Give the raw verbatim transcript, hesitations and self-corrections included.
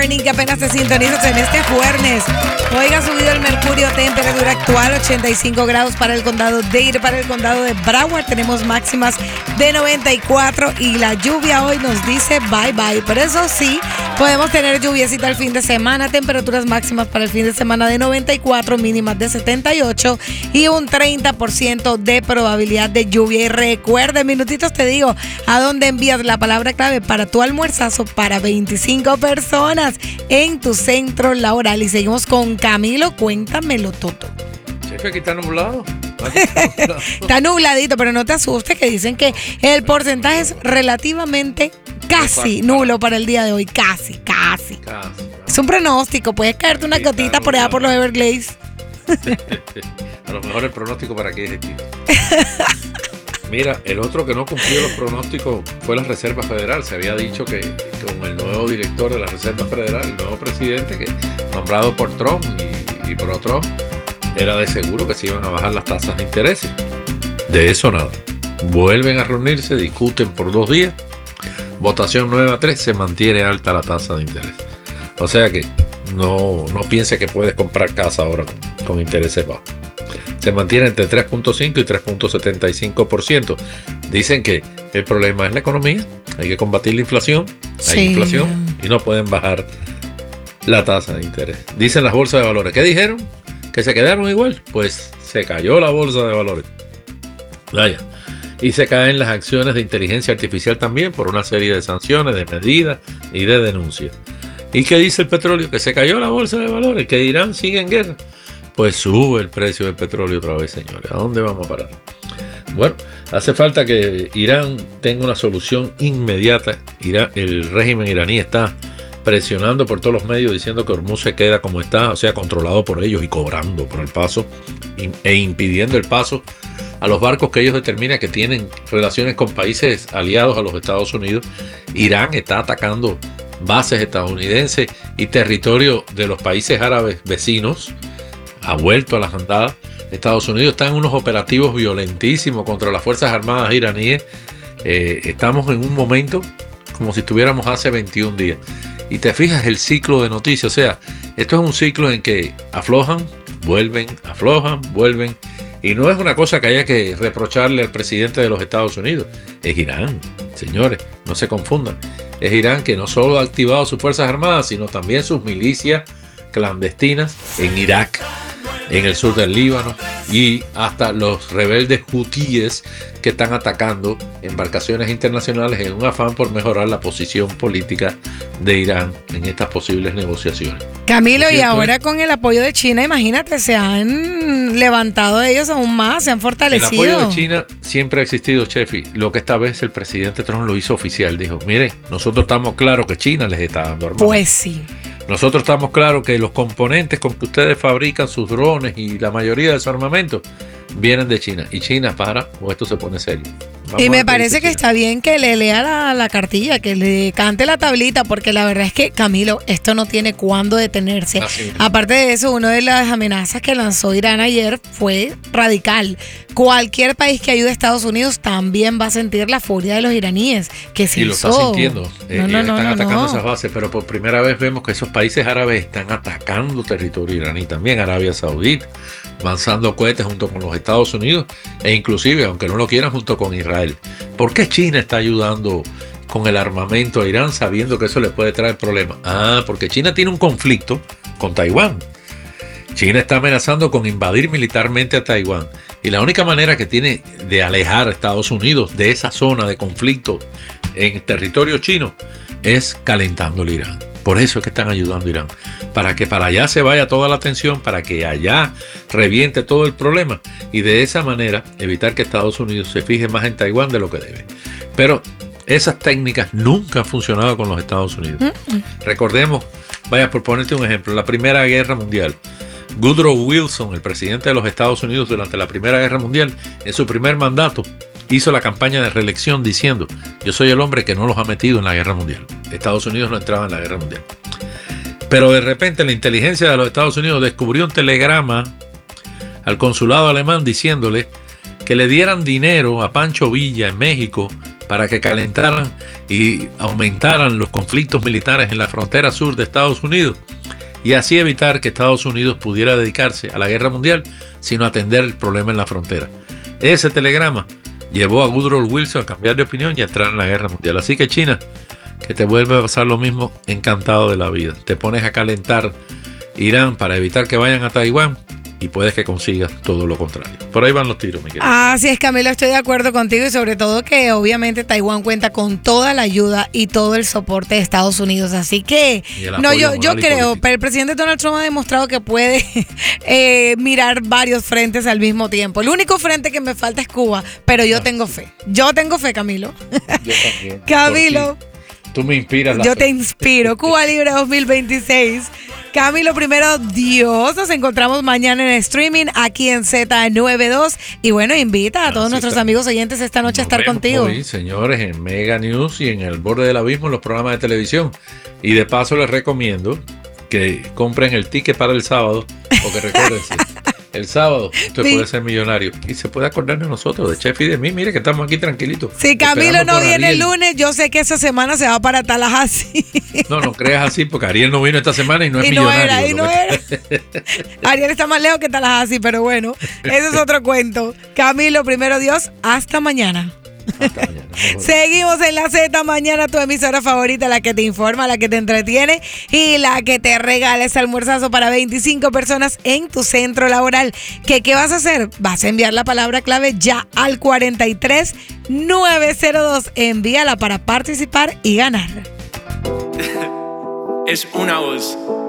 Morning, que apenas te sintonizas en este jueves. Oiga, subido el mercurio, temperatura actual ochenta y cinco grados para el condado de Dade, para el condado de Broward tenemos máximas de noventa y cuatro y la lluvia hoy nos dice bye bye. Pero eso sí, podemos tener lluviecita el fin de semana, temperaturas máximas para el fin de semana de noventa y cuatro, mínimas de setenta y ocho y un treinta por ciento de probabilidad de lluvia. Y recuerda, en minutitos te digo a dónde envías la palabra clave para tu almuerzazo para veinticinco personas en tu centro laboral. Y seguimos con Camilo, cuéntamelo todo. Chefe, aquí está nublado. Está nubladito, pero no te asustes, que dicen que el porcentaje es relativamente casi nulo para el día de hoy. Casi, casi. Casi. Es un pronóstico, puedes caerte una Sí, gotita claro, por allá claro. por los Everglades. A lo mejor el pronóstico para qué es este. Mira, el otro que no cumplió los pronósticos fue la Reserva Federal. Se había dicho que con el nuevo director de la Reserva Federal, el nuevo presidente, que nombrado por Trump y, y por Trump, era de seguro que se iban a bajar las tasas de interés. De eso nada. Vuelven a reunirse, discuten por dos días. Votación nueve a tres, se mantiene alta la tasa de interés. O sea que no, no piense que puedes comprar casa ahora con, con intereses bajos. Se mantiene entre tres punto cinco y tres punto setenta y cinco por ciento. Dicen que el problema es la economía, hay que combatir la inflación, hay Sí. inflación y no pueden bajar la tasa de interés. Dicen las bolsas de valores. ¿Qué dijeron? ¿Que se quedaron igual? Pues se cayó la bolsa de valores. Vaya. Y se caen las acciones de inteligencia artificial también por una serie de sanciones, de medidas y de denuncias. ¿Y qué dice el petróleo? Que se cayó la bolsa de valores, que Irán sigue en guerra. Pues sube el precio del petróleo otra vez, señores. ¿A dónde vamos a parar? Bueno, hace falta que Irán tenga una solución inmediata. Irán, el régimen iraní está presionando por todos los medios diciendo que Hormuz se queda como está, o sea, controlado por ellos y cobrando por el paso e impidiendo el paso a los barcos que ellos determinan que tienen relaciones con países aliados a los Estados Unidos. Irán está atacando bases estadounidenses y territorio de los países árabes vecinos. Ha vuelto a las andadas. Estados Unidos está en unos operativos violentísimos contra las Fuerzas Armadas iraníes. Eh, estamos en un momento como si estuviéramos hace veintiún días. Y te fijas el ciclo de noticias. O sea, esto es un ciclo en que aflojan, vuelven, aflojan, vuelven. Y no es una cosa que haya que reprocharle al presidente de los Estados Unidos. Es Irán, señores, no se confundan. Es Irán que no solo ha activado sus Fuerzas Armadas, sino también sus milicias clandestinas en Irak, en el sur del Líbano, y hasta los rebeldes hutíes que están atacando embarcaciones internacionales en un afán por mejorar la posición política de Irán en estas posibles negociaciones. Camilo, y Cierto, ahora ¿eh? con el apoyo de China, imagínate, se han levantado ellos aún más, se han El fortalecido. apoyo de China siempre ha existido, Chefi. Lo que esta vez el presidente Trump lo hizo oficial. Dijo, mire, nosotros estamos claros que China les está dando armas. Pues sí. Nosotros estamos claros que los componentes con que ustedes fabrican sus drones y la mayoría de su armamento vienen de China. Y China para, o esto se pone serio. Vamos Y a me ver qué parece dice que China. está bien que le lea la, la cartilla, que le cante la tablita, porque la verdad es que, Camilo, esto no tiene cuándo detenerse. Así mismo. Aparte de eso, una de las amenazas que lanzó Irán ayer fue radical. Cualquier país que ayude a Estados Unidos también va a sentir la furia de los iraníes, que se Y lo hizo. está sintiendo. Eh, No, no, ellos no, están no, atacando no. esas bases, pero por primera vez vemos que esos países árabes están atacando territorio iraní también. Arabia Saudita, lanzando cohetes junto con los Estados Unidos e inclusive, aunque no lo quieran, junto con Israel. ¿Por qué China está ayudando con el armamento a Irán sabiendo que eso le puede traer problemas? Ah, porque China tiene un conflicto con Taiwán. China está amenazando con invadir militarmente a Taiwán. Y la única manera que tiene de alejar a Estados Unidos de esa zona de conflicto en territorio chino es calentando el Irán. Por eso es que están ayudando a Irán. Para que para allá se vaya toda la atención, para que allá reviente todo el problema. Y de esa manera evitar que Estados Unidos se fije más en Taiwán de lo que debe. Pero esas técnicas nunca han funcionado con los Estados Unidos. Mm-mm. Recordemos, vaya por ponerte un ejemplo, la Primera Guerra Mundial. Woodrow Wilson, el presidente de los Estados Unidos durante la Primera Guerra Mundial, en su primer mandato, hizo la campaña de reelección diciendo: yo soy el hombre que no los ha metido en la Guerra Mundial. Estados Unidos no entraba en la Guerra Mundial. Pero de repente la inteligencia de los Estados Unidos descubrió un telegrama al consulado alemán diciéndole que le dieran dinero a Pancho Villa en México para que calentaran y aumentaran los conflictos militares en la frontera sur de Estados Unidos y así evitar que Estados Unidos pudiera dedicarse a la guerra mundial, sino atender el problema en la frontera. Ese telegrama llevó a Woodrow Wilson a cambiar de opinión y a entrar en la guerra mundial. Así que China, que te vuelve a pasar lo mismo, encantado de la vida. Te pones a calentar Irán para evitar que vayan a Taiwán y puedes que consigas todo lo contrario. Por ahí van los tiros, mi querido. Así es, Camilo, estoy de acuerdo contigo y sobre todo que obviamente Taiwán cuenta con toda la ayuda y todo el soporte de Estados Unidos. Así que, no, yo, yo creo, pero el presidente Donald Trump ha demostrado que puede eh, mirar varios frentes al mismo tiempo. El único frente que me falta es Cuba, pero yo ah, tengo fe. Yo tengo fe, Camilo. Yo también. Camilo. Tú me inspiras. La yo fe. te inspiro. Cuba Libre dos mil veintiséis. Camilo, primero Dios, nos encontramos mañana en streaming aquí en Z noventa y dos y bueno, invita a todos Así nuestros está. amigos oyentes esta noche nos a estar contigo. Hoy, señores, en Mega News y en El Borde del Abismo en los programas de televisión. Y de paso les recomiendo que compren el ticket para el sábado, porque recuérdense, el sábado usted sí. puede ser millonario y se puede acordar de nosotros, de Chef y de mí. Mire que estamos aquí tranquilitos. Si Camilo no viene Ariel. el lunes, yo sé que esa semana se va para Tallahassee. No, no creas así, porque Ariel no vino esta semana y no es y millonario. No era, y no era. Ariel está más lejos que Tallahassee, pero bueno, ese es otro cuento. Camilo, primero Dios, hasta mañana. Hasta mañana. Seguimos en la Z mañana, tu emisora favorita, la que te informa, la que te entretiene y la que te regala ese almuerzazo para veinticinco personas en tu centro laboral. ¿Qué, ¿Qué vas a hacer? Vas a enviar la palabra clave ya al cuarenta y tres nueve cero dos. Envíala para participar y ganar. Es una voz.